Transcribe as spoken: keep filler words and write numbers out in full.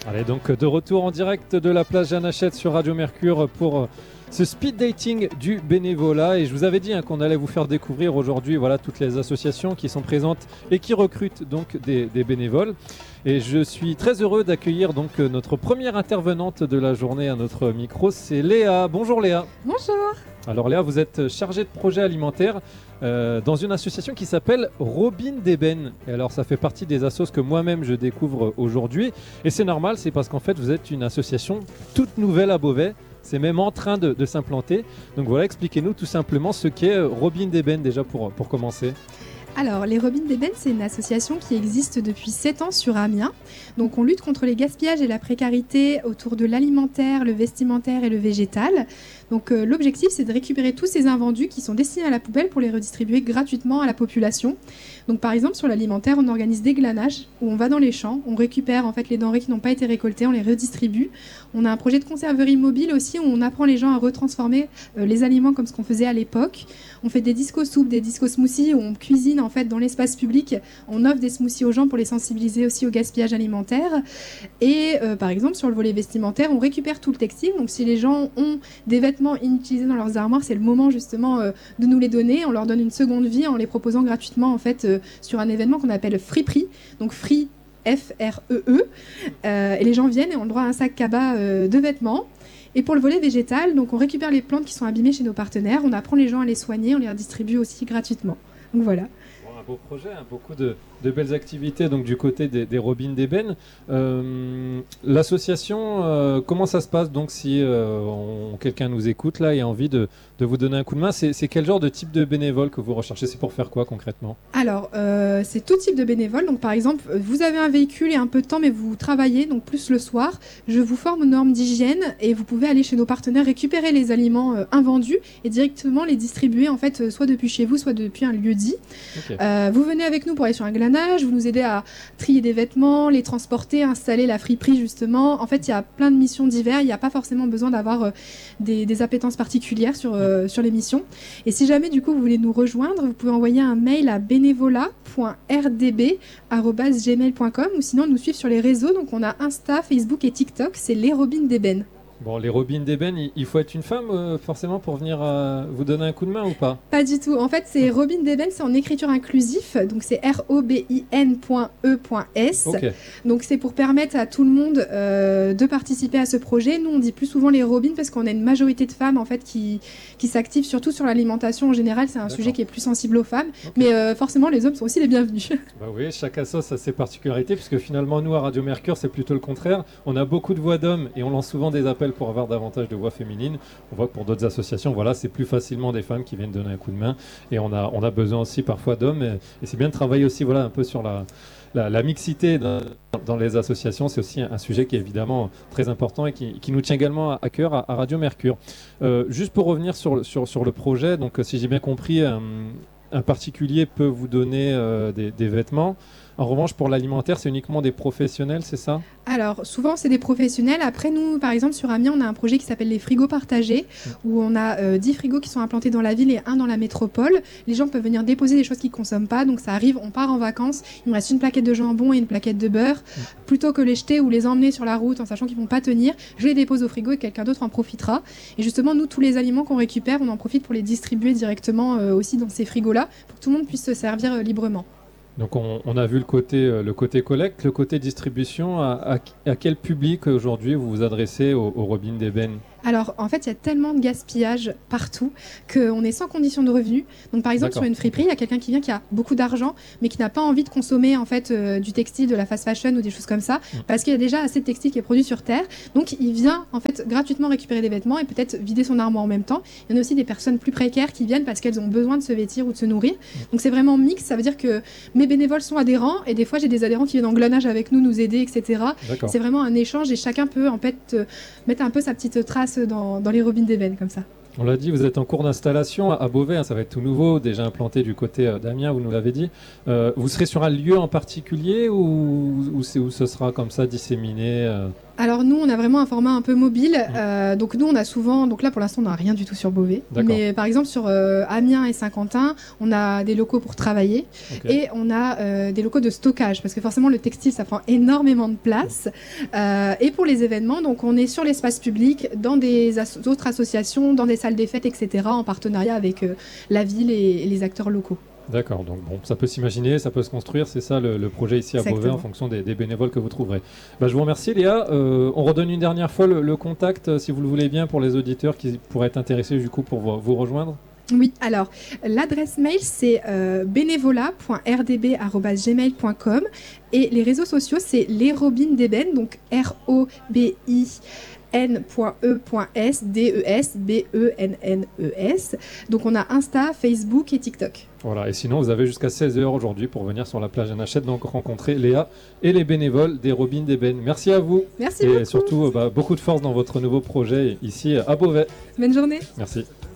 Allez, donc de retour en direct de la place Jeanne Hachette sur Radio Mercure pour ce speed dating du bénévolat. Et je vous avais dit hein, qu'on allait vous faire découvrir aujourd'hui voilà, toutes les associations qui sont présentes et qui recrutent donc des, des bénévoles. Et je suis très heureux d'accueillir donc notre première intervenante de la journée à notre micro, c'est Léa. Bonjour Léa. Bonjour. Alors Léa, vous êtes chargée de projet alimentaire euh, dans une association qui s'appelle Robin d'Ébène. Et alors ça fait partie des assos que moi-même je découvre aujourd'hui. Et c'est normal, c'est parce qu'en fait vous êtes une association toute nouvelle à Beauvais. C'est même en train de, de s'implanter. Donc voilà, expliquez-nous tout simplement ce qu'est Robin d'Ébène déjà pour, pour commencer. Alors, les Robines d'Ébène, c'est une association qui existe depuis sept ans sur Amiens. Donc, on lutte contre les gaspillages et la précarité autour de l'alimentaire, le vestimentaire et le végétal. Donc, euh, l'objectif, c'est de récupérer tous ces invendus qui sont destinés à la poubelle pour les redistribuer gratuitement à la population. Donc, par exemple, sur l'alimentaire, on organise des glanages où on va dans les champs, on récupère en fait les denrées qui n'ont pas été récoltées, on les redistribue. On a un projet de conserverie mobile aussi où on apprend les gens à retransformer euh, les aliments comme ce qu'on faisait à l'époque. On fait des disco soupes, des disco smoothies où on cuisine en fait dans l'espace public. On offre des smoothies aux gens pour les sensibiliser aussi au gaspillage alimentaire. Et euh, par exemple, sur le volet vestimentaire, on récupère tout le textile. Donc si les gens ont des vêtements inutilisés dans leurs armoires, c'est le moment justement euh, de nous les donner. On leur donne une seconde vie en les proposant gratuitement en fait euh, sur un événement qu'on appelle Friperie. Donc Free F R E E. Euh, et les gens viennent et ont le droit à un sac cabas euh, de vêtements. Et pour le volet végétal, donc on récupère les plantes qui sont abîmées chez nos partenaires, on apprend les gens à les soigner, on les redistribue aussi gratuitement. Donc voilà. Bon, un beau projet, hein, beaucoup de, de belles activités donc, du côté des, des Robines d'Ébène. Euh, l'association, euh, comment ça se passe donc si euh, on, quelqu'un nous écoute là et a envie de, de vous donner un coup de main, c'est, c'est quel genre de type de bénévole que vous recherchez? C'est pour faire quoi concrètement? Alors, euh, c'est tout type de bénévole. Donc par exemple, vous avez un véhicule et un peu de temps mais vous travaillez, donc plus le soir, je vous forme aux normes d'hygiène et vous pouvez aller chez nos partenaires récupérer les aliments euh, invendus et directement les distribuer en fait euh, soit depuis chez vous, soit depuis un lieu dit. Okay. Euh, vous venez avec nous pour aller sur un glanage, vous nous aidez à trier des vêtements, les transporter, installer la friperie justement. En fait, il y a plein de missions diverses, il n'y a pas forcément besoin d'avoir euh, des, des appétences particulières sur, euh, sur les missions. Et si jamais du coup vous voulez nous rejoindre, vous pouvez envoyer un mail à bénévolat point r d b arobase gmail point com ou sinon nous suivre sur les réseaux. Donc on a Insta, Facebook et TikTok, c'est les Robines d'Ébène. Bon, les Robines d'Ébène, il faut être une femme euh, forcément pour venir euh, vous donner un coup de main ou pas? Pas du tout. En fait, c'est Robines d'Ébène, c'est en écriture inclusif, donc c'est R O B I N point E point S. Okay. Donc c'est pour permettre à tout le monde euh, de participer à ce projet. Nous, on dit plus souvent les Robines parce qu'on a une majorité de femmes en fait qui, qui s'activent surtout sur l'alimentation en général. C'est un D'accord. sujet qui est plus sensible aux femmes, okay. mais euh, forcément les hommes sont aussi les bienvenus. Bah oui, chaque asso a ses particularités puisque finalement nous à Radio Mercure c'est plutôt le contraire. On a beaucoup de voix d'hommes et on lance souvent des appels pour avoir davantage de voix féminines. On voit que pour d'autres associations, voilà, c'est plus facilement des femmes qui viennent donner un coup de main et on a, on a besoin aussi parfois d'hommes et, et c'est bien de travailler aussi voilà, un peu sur la, la, la mixité dans, dans les associations. C'est aussi un, un sujet qui est évidemment très important et qui, qui nous tient également à, à cœur à, à Radio Mercure. Euh, juste pour revenir sur, sur, sur le projet, donc si j'ai bien compris, un, un particulier peut vous donner euh, des, des vêtements. En revanche, pour l'alimentaire, c'est uniquement des professionnels, c'est ça? Alors, souvent, c'est des professionnels. Après, nous, par exemple, sur Amiens, on a un projet qui s'appelle les frigos partagés, mmh. où on a euh, dix frigos qui sont implantés dans la ville et un dans la métropole. Les gens peuvent venir déposer des choses qu'ils ne consomment pas. Donc, ça arrive, on part en vacances, il me reste une plaquette de jambon et une plaquette de beurre. Mmh. Plutôt que les jeter ou les emmener sur la route en sachant qu'ils ne vont pas tenir, je les dépose au frigo et quelqu'un d'autre en profitera. Et justement, nous, tous les aliments qu'on récupère, on en profite pour les distribuer directement euh, aussi dans ces frigos-là, pour que tout le monde puisse se servir euh, librement. Donc on, on a vu le côté, euh, le côté collecte, le côté distribution. À, à, à quel public aujourd'hui vous vous adressez aux, aux Robines d'Ébène? Alors, en fait, il y a tellement de gaspillage partout qu'on est sans condition de revenu. Donc, par exemple, D'accord. sur une friperie, il y a quelqu'un qui vient qui a beaucoup d'argent, mais qui n'a pas envie de consommer en fait euh, du textile, de la fast fashion ou des choses comme ça, mmh. parce qu'il y a déjà assez de textile qui est produit sur Terre. Donc, il vient en fait gratuitement récupérer des vêtements et peut-être vider son armoire en même temps. Il y en a aussi des personnes plus précaires qui viennent parce qu'elles ont besoin de se vêtir ou de se nourrir. Mmh. Donc, c'est vraiment mix. Ça veut dire que mes bénévoles sont adhérents et des fois, j'ai des adhérents qui viennent en glanage avec nous, nous aider, et cetera. C'est vraiment un échange et chacun peut en fait euh, mettre un peu sa petite trace dans, dans les Robines d'Ébène comme ça. On l'a dit, vous êtes en cours d'installation à Beauvais, hein, ça va être tout nouveau, déjà implanté du côté euh, d'Amiens, vous nous l'avez dit. Euh, vous serez sur un lieu en particulier ou, ou, c'est, ou ce sera comme ça disséminé euh Alors nous, on a vraiment un format un peu mobile. Euh, donc nous, on a souvent, donc là pour l'instant, on n'a rien du tout sur Beauvais. D'accord. Mais par exemple sur euh, Amiens et Saint-Quentin, on a des locaux pour travailler Okay. et on a euh, des locaux de stockage parce que forcément le textile, ça prend énormément de place. Euh, et pour les événements, donc on est sur l'espace public, dans des as- autres associations, dans des salles des fêtes, et cetera, en partenariat avec euh, la ville et, et les acteurs locaux. D'accord, donc bon, ça peut s'imaginer, ça peut se construire, c'est ça le, le projet ici à Exactement. Beauvais en fonction des, des bénévoles que vous trouverez. Bah, je vous remercie Léa, euh, on redonne une dernière fois le, le contact euh, si vous le voulez bien pour les auditeurs qui pourraient être intéressés du coup pour vous, vous rejoindre. Oui, alors l'adresse mail c'est euh, bénévolat point r d b arobase gmail point com et les réseaux sociaux c'est les Robines d'Ébène, donc R O B I N.E.S, D-E-S, B-E-N-N-E-S. Donc on a Insta, Facebook et TikTok. Voilà, et sinon vous avez jusqu'à seize heures aujourd'hui pour venir sur la plage Anachette, donc rencontrer Léa et les bénévoles des Robines d'Ébène. Merci à vous. Merci et beaucoup. surtout bah, beaucoup de force dans votre nouveau projet ici à Beauvais. Bonne journée. Merci.